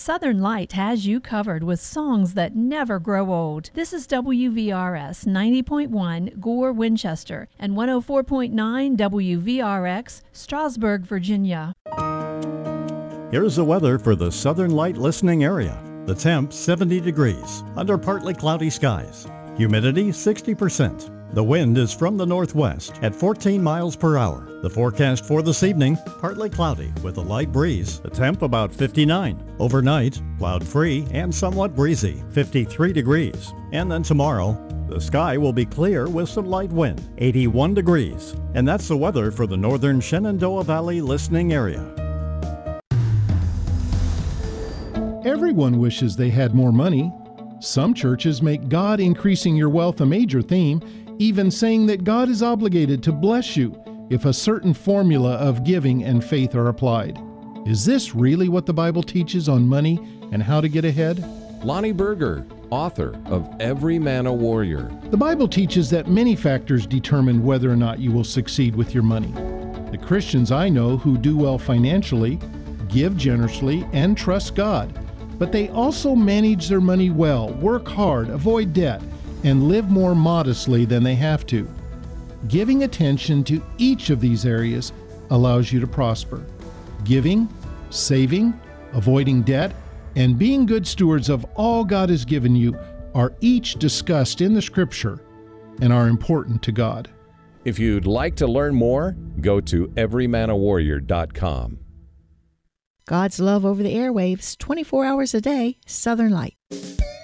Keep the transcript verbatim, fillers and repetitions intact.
Southern Light has you covered with songs that never grow old. This is W V R S ninety point one Gore, Winchester, and one oh four point nine W V R X, Strasburg, Virginia. Here's the weather for the Southern Light listening area. The temp seventy degrees, under partly cloudy skies. Humidity sixty percent. The wind is from the northwest at fourteen miles per hour. The forecast for this evening, partly cloudy with a light breeze. The temp about fifty-nine. Overnight, cloud-free and somewhat breezy, fifty-three degrees. And then tomorrow, the sky will be clear with some light wind, eighty-one degrees. And that's the weather for the northern Shenandoah Valley listening area. Everyone wishes they had more money. Some churches make God increasing your wealth a major theme, even saying that God is obligated to bless you if a certain formula of giving and faith are applied. Is this really what the Bible teaches on money and how to get ahead? Lonnie Berger, author of Every Man a Warrior. The Bible teaches that many factors determine whether or not you will succeed with your money. The Christians I know who do well financially, give generously, and trust God. But they also manage their money well, work hard, avoid debt, and live more modestly than they have to. Giving attention to each of these areas allows you to prosper. Giving, saving, avoiding debt, and being good stewards of all God has given you are each discussed in the Scripture and are important to God. If you'd like to learn more, go to every man a warrior dot com. God's love over the airwaves, twenty-four hours a day, Southern Light.